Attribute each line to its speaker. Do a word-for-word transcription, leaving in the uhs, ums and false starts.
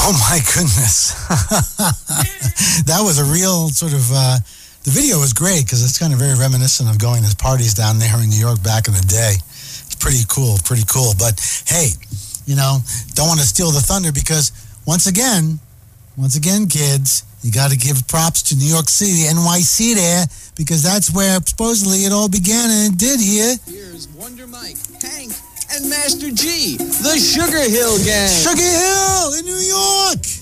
Speaker 1: Oh, my goodness. That was a real sort of, uh, the video was great because it's kind of very reminiscent of going to parties down there in New York back in the day. It's pretty cool, pretty cool. But, hey, you know, don't want to steal the thunder because, once again, once again, kids, you got to give props to New York City, N Y C there, because that's where supposedly it all began, and it did here.
Speaker 2: Here's Wonder Mike, Hank, and Master G, the Sugar Hill Gang.
Speaker 1: Sugar Hill in New York.